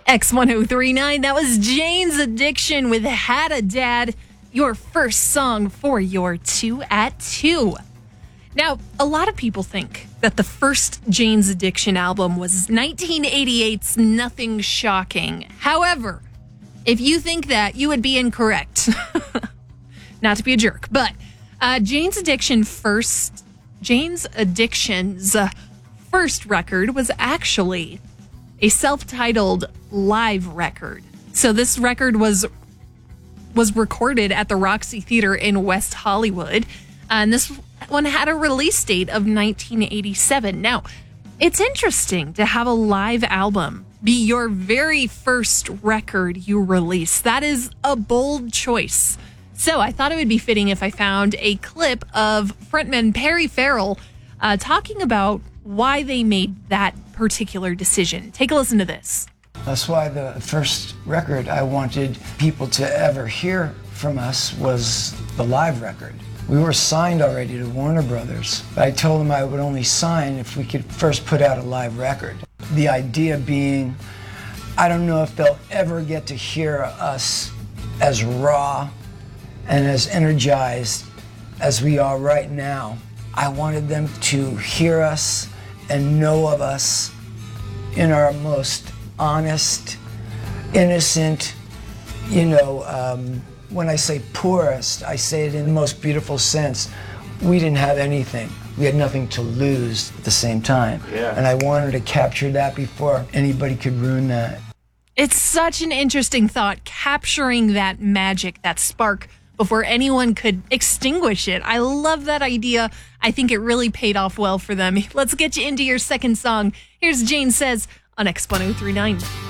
X1039, that was Jane's Addiction with Had a Dad, your first song for your 2 at 2. Now, a lot of people think that the first Jane's Addiction album was 1988's Nothing Shocking. However, if you think that, you would be incorrect. Not to be a jerk, but Jane's Addiction's first record was actually a self-titled live record. So this record was recorded at the Roxy Theater in West Hollywood, and this one had a release date of 1987. Now, it's interesting to have a live album be your very first record you release. That is a bold choice. So I thought it would be fitting if I found a clip of frontman Perry Farrell talking about why they made that particular decision. Take a listen to this. That's why the first record I wanted people to ever hear from us was the live record. We were signed already to Warner Brothers. I told them I would only sign if we could first put out a live record. The idea being, I don't know if they'll ever get to hear us as raw and as energized as we are right now. I wanted them to hear us and know of us in our most honest, innocent, when I say poorest, I say it in the most beautiful sense. We didn't have anything. We had nothing to lose at the same time. Yeah. And I wanted to capture that before anybody could ruin that. It's such an interesting thought, capturing that magic, that spark, before anyone could extinguish it. I love that idea. I think it really paid off well for them. Let's get you into your second song. Here's Jane Says on X1039.